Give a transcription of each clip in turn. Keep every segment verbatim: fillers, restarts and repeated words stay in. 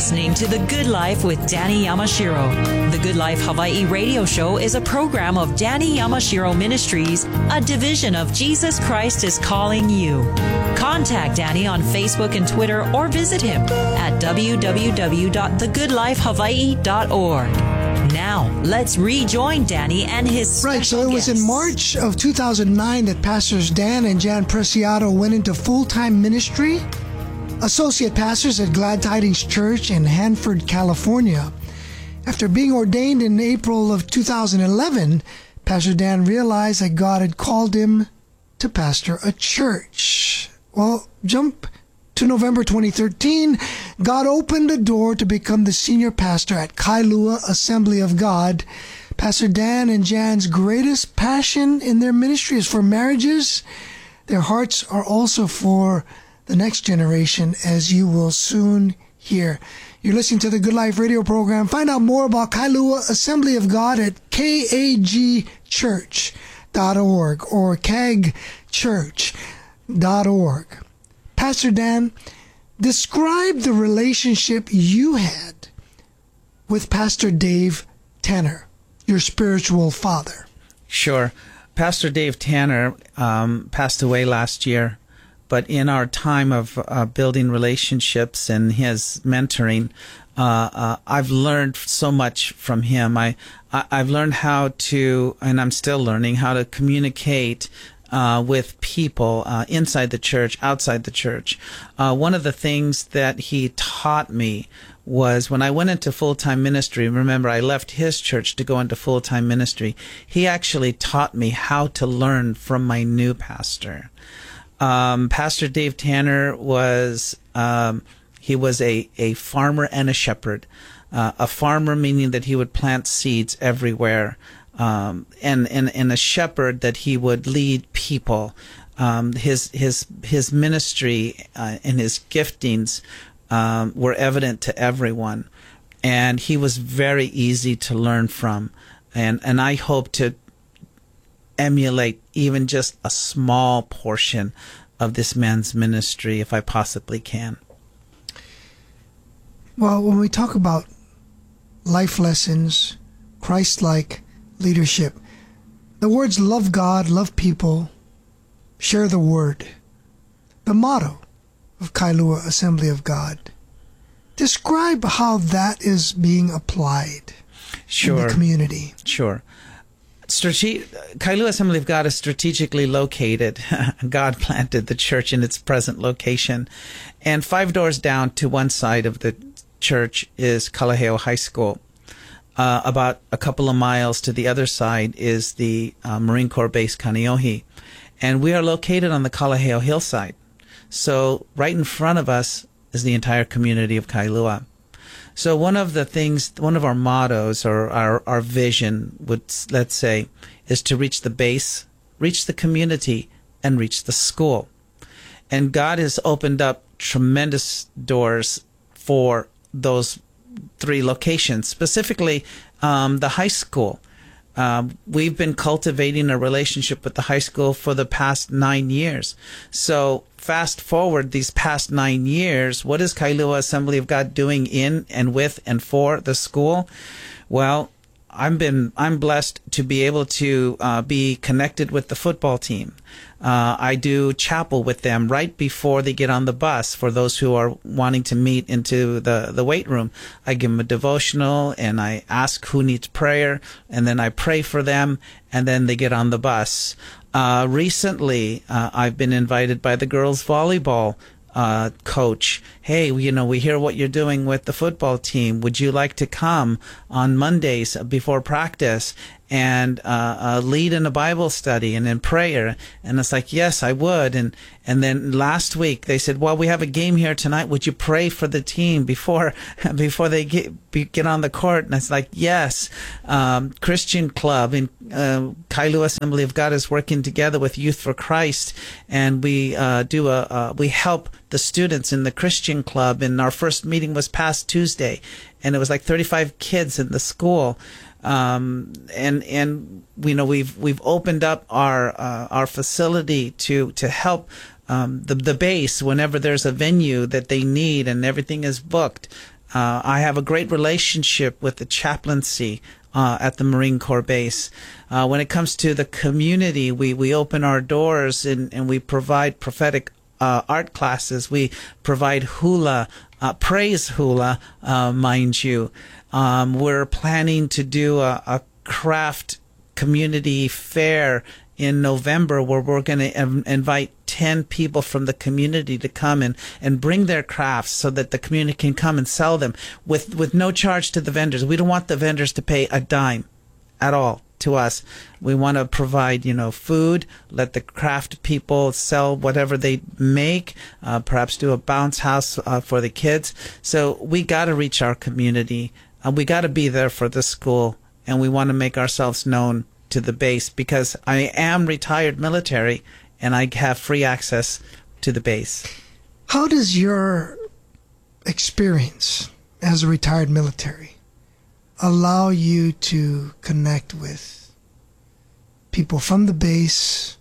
listening to The Good Life with Danny Yamashiro. The Good Life Hawaii radio show is a program of Danny Yamashiro Ministries, a division of Jesus Christ is Calling You. Contact Danny on Facebook and Twitter or visit him at w w w dot the good life hawaii dot org. Now, let's rejoin Danny and his Right, so it was guests. in March of two thousand nine that Pastors Dan and Jan Preciado went into full-time ministry. Associate pastors at Glad Tidings Church in Hanford, California. After being ordained in April of two thousand eleven, Pastor Dan realized that God had called him to pastor a church. Well, jump to November twenty thirteen, God opened a door to become the senior pastor at Kailua Assembly of God. Pastor Dan and Jan's greatest passion in their ministry is for marriages. Their hearts are also for the next generation, as you will soon hear. You're listening to the Good Life radio program. Find out more about Kailua Assembly of God at k a g church dot org or k a g church dot org. Pastor Dan, describe the relationship you had with Pastor Dave Tanner, your spiritual father. Sure. Pastor Dave Tanner um, passed away last year. But in our time of uh, building relationships and his mentoring, uh, uh, I've learned so much from him. I, I, I've learned how to, and I'm still learning, how to communicate uh, with people uh, inside the church, outside the church. Uh, one of the things that he taught me was when I went into full-time ministry, remember I left his church to go into full-time ministry, he actually taught me how to learn from my new pastor. Um, Pastor Dave Tanner was, um, he was a, a farmer and a shepherd. Uh, a farmer meaning that he would plant seeds everywhere, um, and, and, and a shepherd that he would lead people. Um, his, his, his ministry uh, and his giftings um, were evident to everyone. And he was very easy to learn from. And, and I hope to emulate even just a small portion of this man's ministry if I possibly can. Well, when we talk about life lessons, Christ-like leadership, the words love God, love people, share the word, the motto of Kailua Assembly of God. Describe how that is being applied Sure. in the community. Sure. Strate- Kailua Assembly of God is strategically located. God planted the church in its present location. And five doors down to one side of the church is Kalaheo High School. Uh, about a couple of miles to the other side is the uh, Marine Corps Base Kaneohe. And we are located on the Kalaheo hillside. So right in front of us is the entire community of Kailua. So one of the things, one of our mottos or our, our vision would, let's say, is to reach the base, reach the community, and reach the school. And God has opened up tremendous doors for those three locations, specifically um, the high school. Um, we've been cultivating a relationship with the high school for the past nine years. So fast forward these past nine years, what is Kailua Assembly of God doing in and with and for the school? Well, I've been I'm blessed to be able to uh, be connected with the football team. Uh, I do chapel with them right before they get on the bus for those who are wanting to meet into the, the weight room. I give them a devotional and I ask who needs prayer, and then I pray for them, and then they get on the bus. Uh, recently, uh, I've been invited by the girls volleyball uh, coach. Hey, you know, we hear what you're doing with the football team. Would you like to come on Mondays before practice and uh, uh, lead in a Bible study and in prayer? And it's like, yes, I would. And and then last week they said, well, we have a game here tonight. Would you pray for the team before before they get be, get on the court? And it's like, yes. Um, Christian Club in uh, Kailua Assembly of God is working together with Youth for Christ, and we uh, do a uh, we help the students in the Christian Club. And our first meeting was past Tuesday, and it was like thirty-five kids in the school. Um, and, and, you know, we've, we've opened up our, uh, our facility to, to help, um, the, the base whenever there's a venue that they need and everything is booked. Uh, I have a great relationship with the chaplaincy uh, at the Marine Corps base. Uh, when it comes to the community, we, we open our doors and, and we provide prophetic uh, art classes. We provide hula, uh, praise hula, uh, mind you. Um, we're planning to do a, a craft community fair in November, where we're going to um, invite ten people from the community to come and, and bring their crafts so that the community can come and sell them with, with no charge to the vendors. We don't want the vendors to pay a dime at all to us. We want to provide, you know, food, let the craft people sell whatever they make, uh, perhaps do a bounce house uh, for the kids. So we got to reach our community. Uh, we got to be there for the school, and we want to make ourselves known to the base, because I am retired military and I have free access to the base. How does your experience as a retired military allow you to connect with people from the base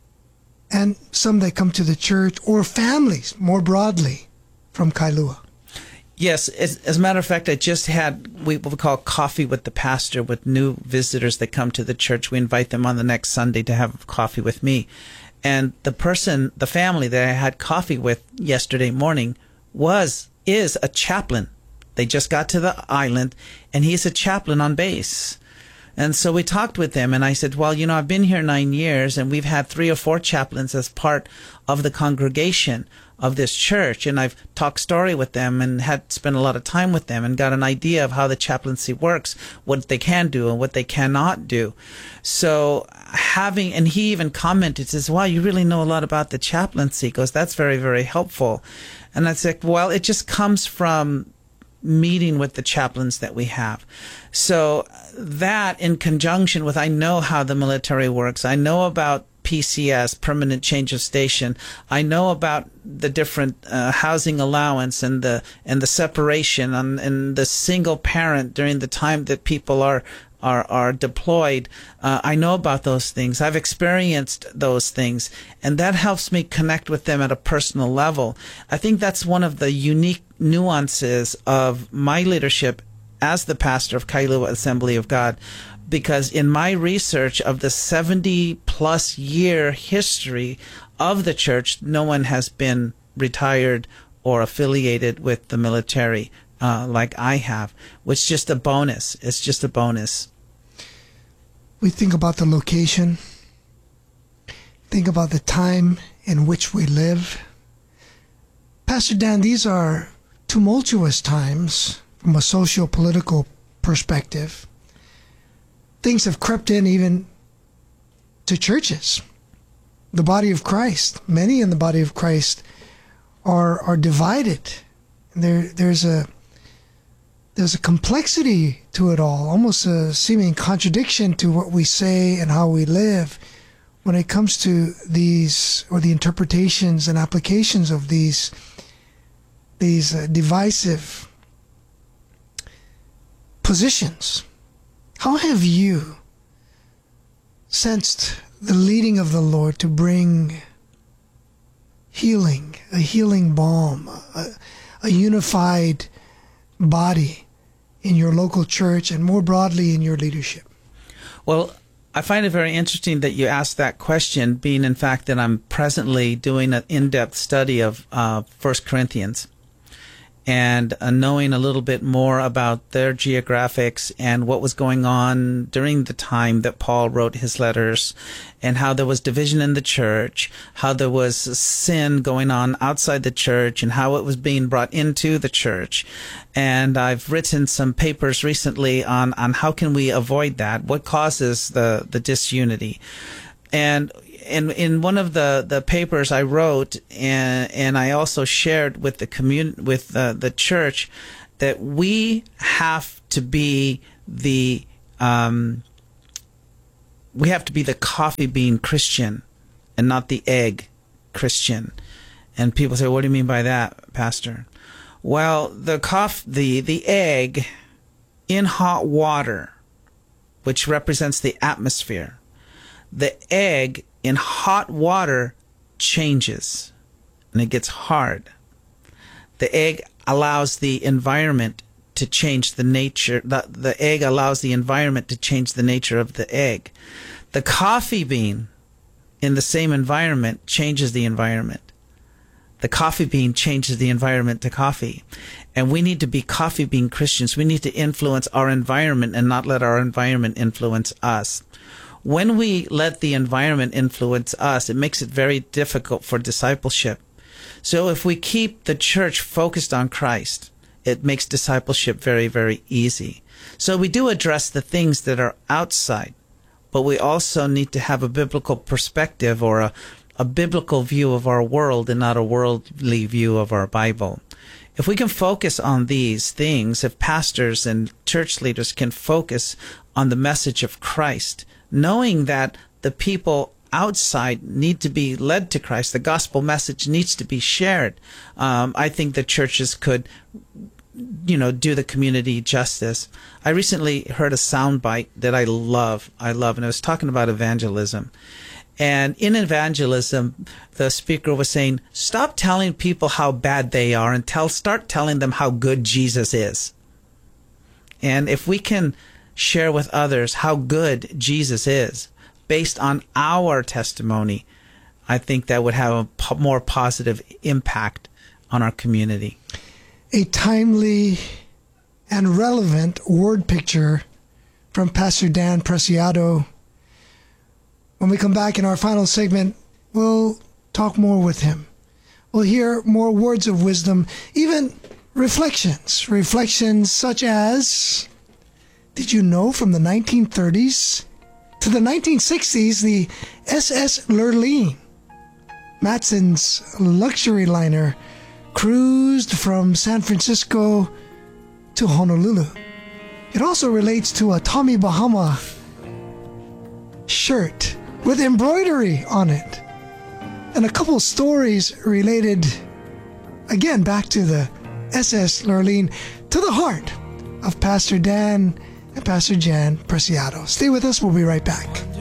and some that come to the church, or families more broadly from Kailua? Yes, as, as a matter of fact, I just had we, what we call coffee with the pastor with new visitors that come to the church. We invite them on the next Sunday to have coffee with me. And the person, the family that I had coffee with yesterday morning was, is a chaplain. They just got to the island, and he's a chaplain on base. And so we talked with them, and I said, well, you know, I've been here nine years, and we've had three or four chaplains as part of the congregation of this church, and I've talked story with them and had spent a lot of time with them and got an idea of how the chaplaincy works, what they can do and what they cannot do. So having, and he even commented, says, wow, you really know a lot about the chaplaincy. He goes, that's very, very helpful. And I said, well, it just comes from meeting with the chaplains that we have. So that, in conjunction with, I know how the military works. I know about P C S, permanent change of station. I know about the different uh, housing allowance and the and the separation and, and the single parent during the time that people are are are deployed. Uh, I know about those things. I've experienced those things, and that helps me connect with them at a personal level. I think that's one of the unique nuances of my leadership as the pastor of Kailua Assembly of God. Because in my research of the seventy plus year history of the church, no one has been retired or affiliated with the military uh, like I have, which is just a bonus. It's just a bonus. We think about the location, think about the time in which we live. Pastor Dan, these are tumultuous times from a socio-political perspective. Things have crept in even to churches, the body of Christ. Many in the body of Christ are are divided. There there's a there's a complexity to it all, almost a seeming contradiction to what we say and how we live when it comes to these, or the interpretations and applications of these these uh, divisive positions. How have you sensed the leading of the Lord to bring healing, a healing balm, a, a unified body in your local church and more broadly in your leadership? Well, I find it very interesting that you asked that question, being in fact that I'm presently doing an in-depth study of uh, First Corinthians. And uh, knowing a little bit more about their geographics and what was going on during the time that Paul wrote his letters, and how there was division in the church, how there was sin going on outside the church, and how it was being brought into the church. And I've written some papers recently on, on how can we avoid that, what causes the, the disunity. And in in one of the, the papers I wrote, and and I also shared with the commun with uh, the church, that we have to be the um, we have to be the coffee bean Christian, and not the egg Christian. And people say, "What do you mean by that, Pastor?" Well, the coff the the egg in hot water, which represents the atmosphere. The egg in hot water changes, and it gets hard. The egg allows the environment to change the nature. The, the egg allows the environment to change the nature of the egg. The coffee bean in the same environment changes the environment. The coffee bean changes the environment to coffee. And we need to be coffee bean Christians. We need to influence our environment and not let our environment influence us. When we let the environment influence us, it makes it very difficult for discipleship. So if we keep the church focused on Christ, it makes discipleship very, very easy. So we do address the things that are outside, but we also need to have a biblical perspective or a, a biblical view of our world and not a worldly view of our Bible. If we can focus on these things, if pastors and church leaders can focus on the message of Christ, knowing that the people outside need to be led to Christ, the gospel message needs to be shared, um, I think the churches could, you know, do the community justice. I recently heard a soundbite that I love, I love, and I was talking about evangelism. And in evangelism, the speaker was saying, stop telling people how bad they are and tell, start telling them how good Jesus is. And if we can share with others how good Jesus is based on our testimony, I think that would have a po- more positive impact on our community. A timely and relevant word picture from Pastor Dan Preciado. When we come back in our final segment, we'll talk more with him. We'll hear more words of wisdom, even reflections. Reflections such as, did you know from the nineteen thirties to the nineteen sixties, the S S Lurleen, Matson's luxury liner, cruised from San Francisco to Honolulu. It also relates to a Tommy Bahama shirt with embroidery on it. And a couple stories related, again, back to the S S Lurleen, to the heart of Pastor Dan and Pastor Jan Preciado. Stay with us. We'll be right back.